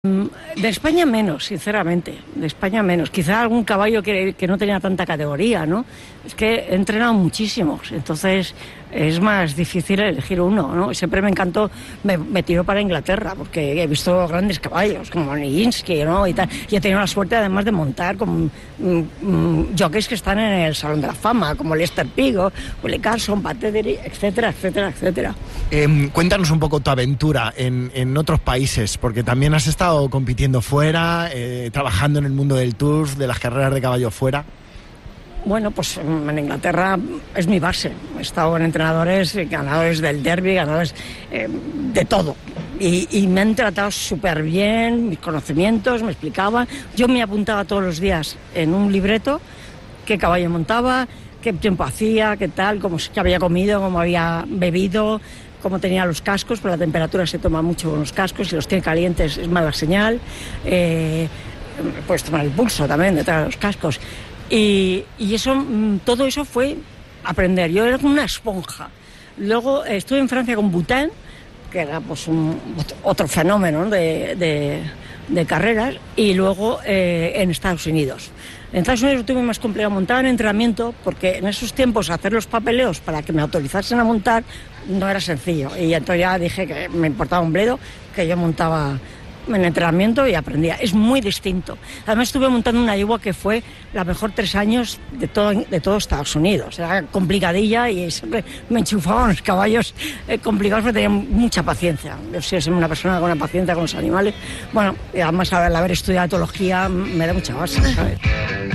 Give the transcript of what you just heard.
De España menos, sinceramente, de España menos. Quizá algún caballo que no tenía tanta categoría, ¿no? Es que he entrenado muchísimos, entonces es más difícil elegir uno, ¿no? Siempre me encantó, me tiro para Inglaterra, porque he visto grandes caballos, como Nijinsky, ¿no? Y tal. Y he tenido la suerte además de montar con jockeys que están en el Salón de la Fama, como Lester Piggott, Willie Carson, Pat Teddery, etcétera, etcétera, etcétera. Cuéntanos un poco tu aventura en otros países, porque también has estado compitiendo fuera, trabajando en el mundo del tour, de las carreras de caballo fuera. Bueno, pues en Inglaterra es mi base. He estado en entrenadores, ganadores del Derby, ganadores de todo. Y me han tratado súper bien, mis conocimientos, me explicaban. Yo me apuntaba todos los días en un libreto qué caballo montaba, qué tiempo hacía, qué tal, qué había comido, cómo había bebido, cómo tenía los cascos, porque la temperatura se toma mucho con los cascos, si los tiene calientes es mala señal. Puedes tomar el pulso también detrás de los cascos. Y eso, todo eso fue aprender. Yo era como una esponja. Luego estuve en Francia con Boutin, que era pues otro fenómeno, ¿no? de carreras, y luego en Estados Unidos. En Estados Unidos tuve más complicado montar en entrenamiento, porque en esos tiempos hacer los papeleos para que me autorizasen a montar no era sencillo. Y entonces ya dije que me importaba un bledo, que yo montaba en entrenamiento y aprendía. Es muy distinto. Además estuve montando una yegua que fue la mejor 3 años de todo Estados Unidos. Era complicadilla y siempre me enchufaban los caballos complicados, porque tenía mucha paciencia. Yo soy una persona con una paciencia con los animales. Bueno, y además al haber estudiado etología me da mucha base, ¿sabes?